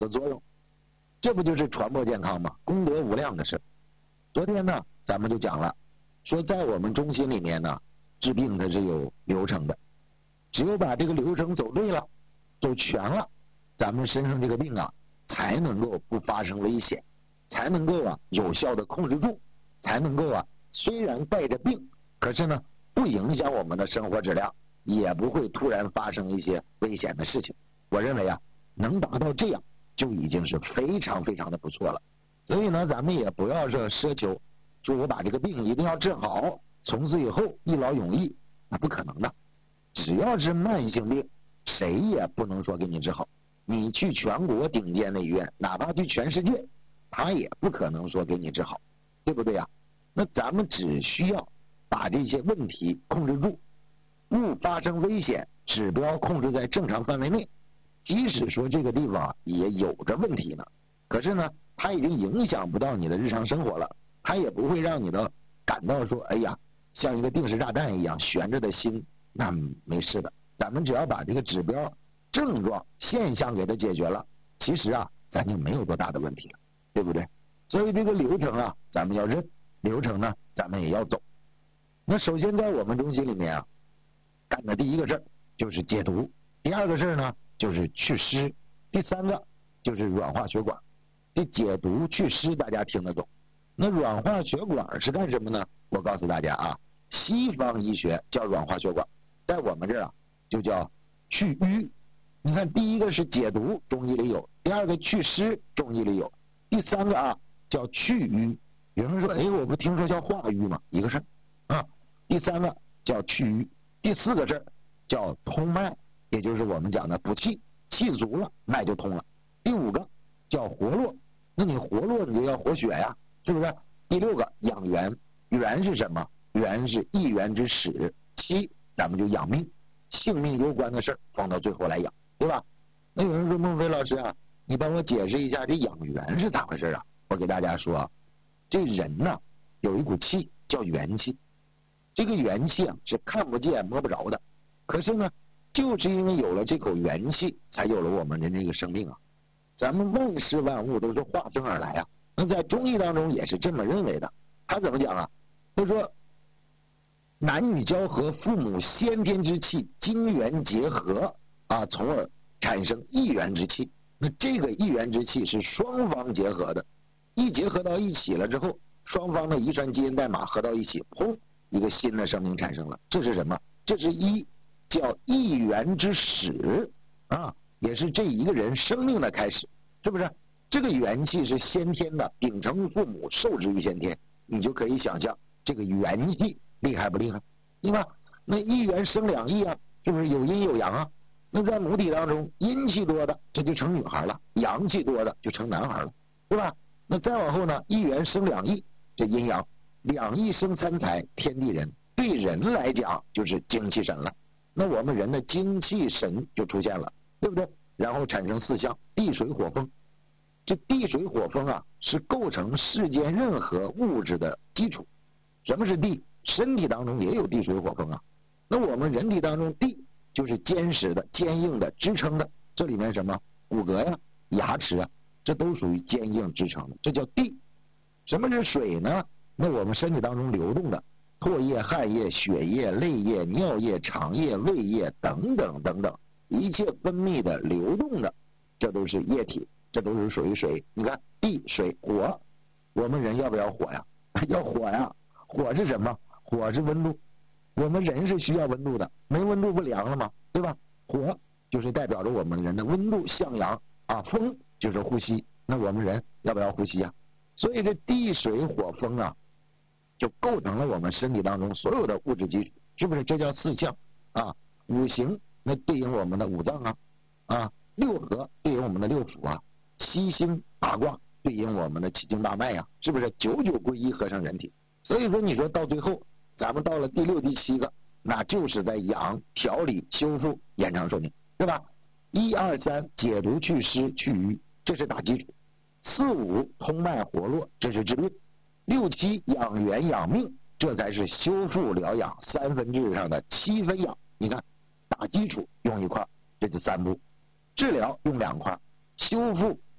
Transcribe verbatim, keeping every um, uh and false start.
的作用，这不就是传播健康吗？功德无量的事。昨天呢，咱们就讲了，说在我们中心里面呢，治病它是有流程的，只有把这个流程走对了，走全了，咱们身上这个病啊，才能够不发生危险，才能够啊有效的控制住，才能够啊虽然带着病，可是呢不影响我们的生活质量，也不会突然发生一些危险的事情。我认为啊，能达到这样就已经是非常非常的不错了。所以呢，咱们也不要说奢求，说我把这个病一定要治好，从此以后一劳永逸，那不可能的。只要是慢性病，谁也不能说给你治好。你去全国顶尖的医院，哪怕去全世界，他也不可能说给你治好，对不对呀？那咱们只需要把这些问题控制住，勿发生危险，指标控制在正常范围内。即使说这个地方也有着问题呢，可是呢，它已经影响不到你的日常生活了，它也不会让你的感到说，哎呀，像一个定时炸弹一样悬着的心，那没事的。咱们只要把这个指标、症状、现象给它解决了，其实啊，咱就没有多大的问题了，对不对？所以这个流程啊，咱们要认，流程呢，咱们也要走。那首先在我们中心里面啊，干的第一个事儿就是解毒，第二个事儿呢就是祛湿，第三个就是软化血管。这解毒祛湿大家听得懂，那软化血管是干什么呢？我告诉大家啊，西方医学叫软化血管，在我们这儿啊就叫祛瘀。你看，第一个是解毒，中医里有；第二个祛湿，中医里有；第三个啊叫祛瘀。有人说，哎，我不听说叫化瘀吗？一个事儿啊。第三个叫祛瘀，第四个事儿叫通脉，也就是我们讲的补气，气足了，脉就通了。第五个叫活络，那你活络你就要活血呀，是不是？第六个养元，元是什么？元是一元之始。七咱们就养命，性命攸关的事儿放到最后来养，对吧？那有人说，孟非老师啊，你帮我解释一下这养元是咋回事啊？我给大家说，这人呢有一股气叫元气，这个元气啊是看不见摸不着的，可是呢就是因为有了这口元气，才有了我们人这个生命啊。咱们万事万物都是化生而来啊，那在中医当中也是这么认为的。他怎么讲啊？他说男女交合，父母先天之气精元结合啊，从而产生一元之气。那这个一元之气是双方结合的，一结合到一起了之后，双方的遗传基因代码合到一起，砰，一个新的生命产生了。这是什么？这是一叫一元之始啊，也是这一个人生命的开始，是不是？这个元气是先天的，秉承于父母，受之于先天，你就可以想象这个元气厉害不厉害，对吧？那一元生两亿啊，是不是有阴有阳啊？那在母体当中，阴气多的这就成女孩了，阳气多的就成男孩了，对吧？那再往后呢，一元生两亿，这阴阳，两亿生三才，天地人，对人来讲就是精气神了。那我们人的精气神就出现了，对不对？然后产生四象，地水火风。这地水火风啊，是构成世间任何物质的基础。什么是地？身体当中也有地水火风啊。那我们人体当中，地就是坚实的、坚硬的、支撑的。这里面什么骨骼呀、牙齿啊，这都属于坚硬支撑的，这叫地。什么是水呢？那我们身体当中流动的唾液、汗液、血液、泪液、尿液、肠液、胃液等等等等，一切分泌的、流动的，这都是液体，这都是属于水。你看地、水、火，我们人要不要火呀？要火呀！火是什么？火是温度，我们人是需要温度的，没温度不凉了吗？对吧？火就是代表着我们人的温度向阳啊，风就是呼吸，那我们人要不要呼吸啊？所以这地水火风啊，就构成了我们身体当中所有的物质基础，是不是？这叫四象啊。五行那对应我们的五脏啊，啊，六合对应我们的六腑啊，七星八卦对应我们的七经八脉呀、啊，是不是？九九归一合成人体。所以说，你说到最后，咱们到了第六、第七个，那就是在养、调理、修复、延长寿命，对吧？一二三，解毒、祛湿、祛瘀，这是打基础；四五，通脉活络，这是治病；六七，养元养命，这才是修复疗养三分之上的七分养。你看，打基础用一块，这就三步；治疗用两块，修复